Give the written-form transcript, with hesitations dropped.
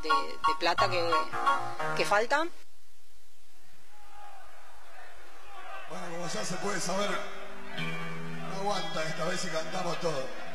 de plata que faltan. Bueno, como ya se puede saber, no aguanta esta vez y cantamos todo.